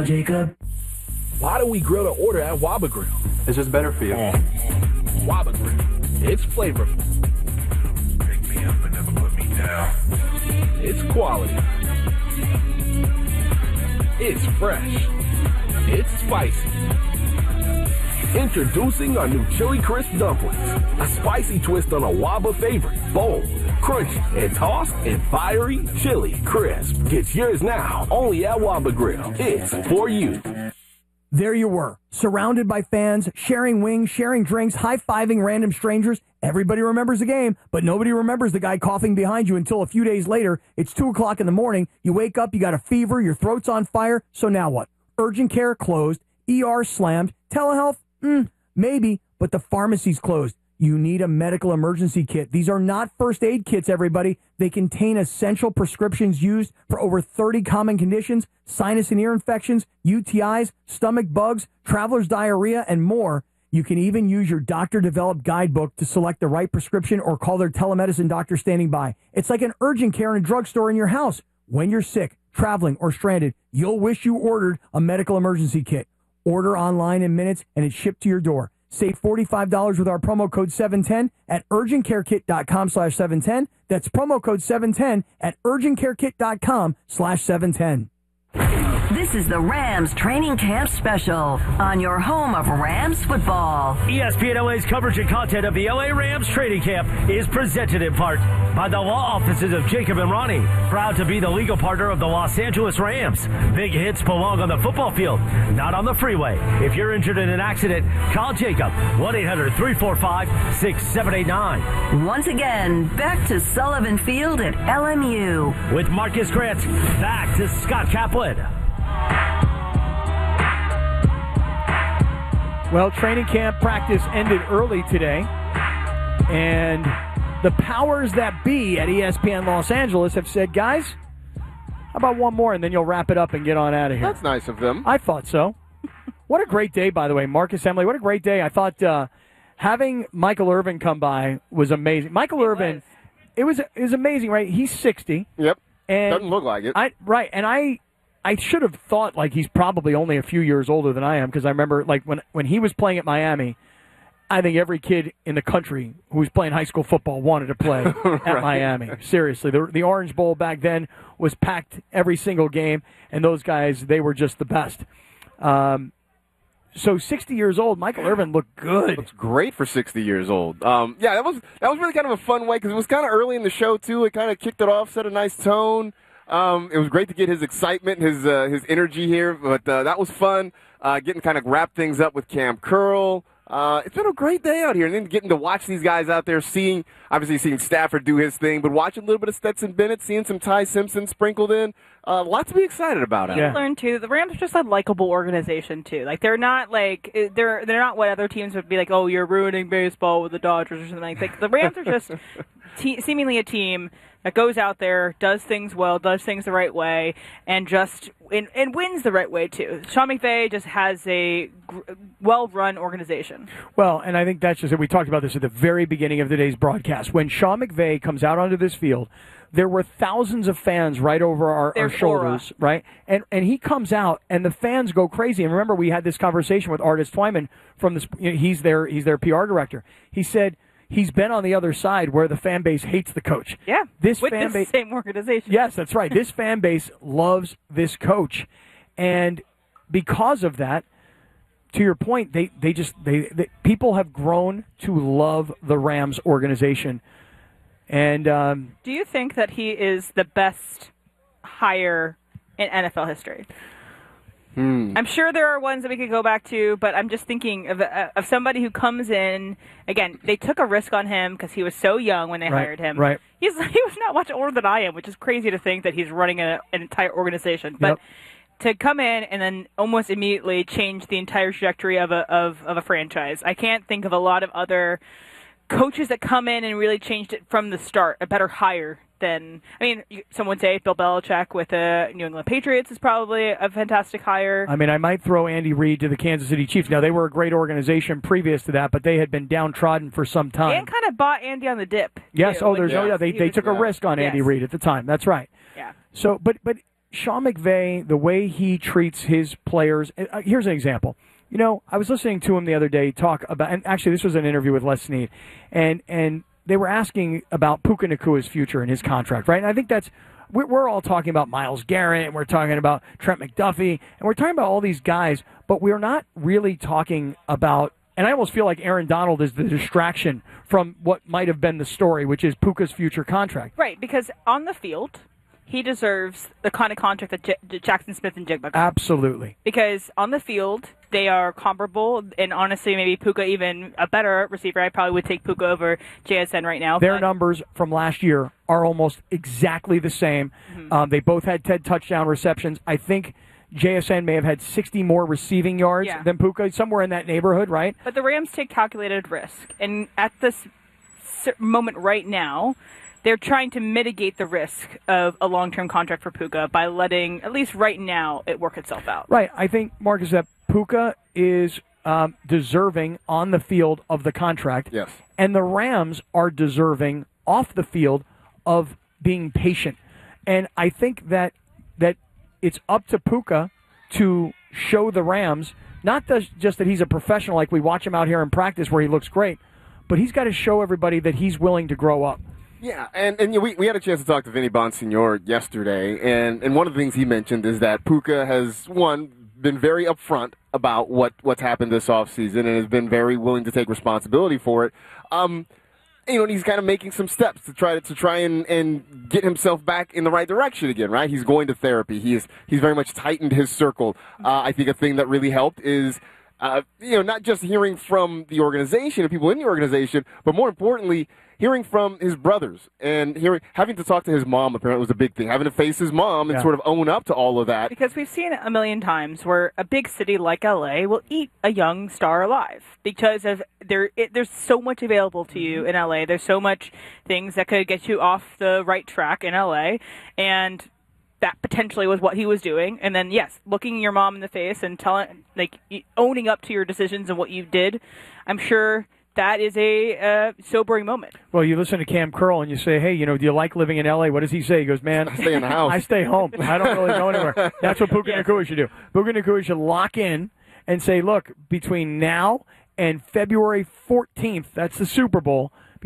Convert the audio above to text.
Jacob. Why do we grill to order at Waba Grill? It's just better for you. Waba Grill. It's flavorful. Pick me up and never put me down. It's quality. It's fresh. It's spicy. Introducing our new Chili Crisp Dumplings. A spicy twist on a Waba favorite. Bold, crunchy, and tossed in fiery chili crisp. Get yours now, only at Waba Grill. It's for you. There you were, surrounded by fans, sharing wings, sharing drinks, high-fiving random strangers. Everybody remembers the game, but nobody remembers the guy coughing behind you until a few days later. It's 2 o'clock in the morning. You wake up, you got a fever, your throat's on fire. So now what? Urgent care closed, ER slammed, telehealth? Maybe, but the pharmacy's closed. You need a medical emergency kit. These are not first aid kits, everybody. They contain essential prescriptions used for over 30 common conditions, sinus and ear infections, UTIs, stomach bugs, traveler's diarrhea, and more. You can even use your doctor-developed guidebook to select the right prescription or call their telemedicine doctor standing by. It's like an urgent care in a drugstore in your house. When you're sick, traveling, or stranded, you'll wish you ordered a medical emergency kit. Order online in minutes, and it's shipped to your door. Save $45 with our promo code 710 at urgentcarekit.com/710. That's promo code 710 at urgentcarekit.com/710. This is the Rams Training Camp Special on your home of Rams football. ESPN LA's coverage and content of the LA Rams Training Camp is presented in part by the law offices of Jacob and Ronnie, proud to be the legal partner of the Los Angeles Rams. Big hits belong on the football field, not on the freeway. If you're injured in an accident, call Jacob, 1-800-345-6789. Once again, back to Sullivan Field at LMU. With Marcus Grant, back to Scott Kaplan. Well, training camp practice ended early today, and the powers that be at ESPN Los Angeles have said, guys, how about one more, and then you'll wrap it up and get on out of here. That's nice of them. I thought so. What a great day, by the way. Marcus Emily, what a great day. I thought having Michael Irvin come by was amazing. Michael Irvin, it was amazing, right? He's 60. Yep. And doesn't look like it. Right, and I should have thought like he's probably only a few years older than I am, because I remember like when he was playing at Miami, I think every kid in the country who was playing high school football wanted to play at Miami. Seriously, the Orange Bowl back then was packed every single game, and those guys, they were just the best. So 60 years old, Michael Irvin looked good. Looks great for 60 years old. Yeah, that was really kind of a fun way, because it was kind of early in the show too. It kind of kicked it off, set a nice tone. It was great to get his excitement, his energy here, but that was fun. Getting kind of wrap things up with Cam Curl. It's been a great day out here, and then getting to watch these guys out there, seeing Stafford do his thing, but watching a little bit of Stetson Bennett, seeing some Ty Simpson sprinkled in. Lots to be excited about. I learned too. The Rams are just a likable organization too. Like they're not what other teams would be like. Oh, you're ruining baseball with the Dodgers or something like that. The Rams are just seemingly a team that goes out there, does things well, does things the right way, and wins the right way too. Sean McVay just has a well-run organization. Well, and I think that's just it. We talked about this at the very beginning of today's broadcast. When Sean McVay comes out onto this field, there were thousands of fans right over our shoulders, right? And he comes out, and the fans go crazy. And remember, we had this conversation with Artis Twyman from this. He's their PR director. He said he's been on the other side where the fan base hates the coach. Yeah, with the same organization. Yes, that's right. This fan base loves this coach, and because of that, to your point, they people have grown to love the Rams organization. And do you think that he is the best hire in NFL history? I'm sure there are ones that we could go back to, but I'm just thinking of somebody who comes in. Again, they took a risk on him because he was so young when they hired him. Right. He was not much older than I am, which is crazy to think that he's running an entire organization. But to come in and then almost immediately change the entire trajectory of a franchise, I can't think of a lot of other coaches that come in and really changed it from the start. A better hire than, some would say Bill Belichick with the New England Patriots is probably a fantastic hire. I might throw Andy Reid to the Kansas City Chiefs. Now, they were a great organization previous to that, but they had been downtrodden for some time. And kind of bought Andy on the dip. Yes, they took a risk on Andy Reid at the time. That's right. Yeah. So, but Sean McVay, the way he treats his players, here's an example. I was listening to him the other day talk about, and actually this was an interview with Les Snead, and they were asking about Puka Nakua's future and his contract, right? And I think we're all talking about Myles Garrett, and we're talking about Trent McDuffie, and we're talking about all these guys, but we're not really talking about, and I almost feel like Aaron Donald is the distraction from what might have been the story, which is Puka's future contract. Right, because on the field, he deserves the kind of contract that Jackson Smith and Jigba got. Absolutely. Because on the field, they are comparable, and honestly, maybe Puka even a better receiver. I probably would take Puka over JSN right now. Their numbers from last year are almost exactly the same. Mm-hmm. They both had 10 touchdown receptions. I think JSN may have had 60 more receiving yards than Puka, somewhere in that neighborhood, right? But the Rams take calculated risk, and at this moment right now, they're trying to mitigate the risk of a long-term contract for Puka by letting, at least right now, it work itself out. Right. I think, Marcus, that Puka is deserving on the field of the contract. Yes. And the Rams are deserving off the field of being patient. And I think that it's up to Puka to show the Rams, not just that he's a professional, like we watch him out here in practice where he looks great, but he's got to show everybody that he's willing to grow up. Yeah, and we had a chance to talk to Vinny Bonsignore yesterday, and one of the things he mentioned is that Puka has, been very upfront about what's happened this offseason and has been very willing to take responsibility for it. And he's kind of making some steps to try and get himself back in the right direction again, right? He's going to therapy. He's very much tightened his circle. I think a thing that really helped is not just hearing from the organization and people in the organization, but more importantly, hearing from his brothers and having to talk to his mom apparently was a big thing. Having to face his mom and sort of own up to all of that. Because we've seen it a million times where a big city like LA will eat a young star alive because of there's so much available to you in LA. There's so much things that could get you off the right track in LA, and that potentially was what he was doing. And then, yes, looking your mom in the face and owning up to your decisions and what you did, I'm sure that is a sobering moment. Well, you listen to Cam Curl and you say, hey, do you like living in L.A.? What does he say? He goes, man, I stay in the house. I stay home. I don't really go anywhere. That's what Puka Nacua should do. Puka Nacua should lock in and say, look, between now and February 14th, that's the Super Bowl,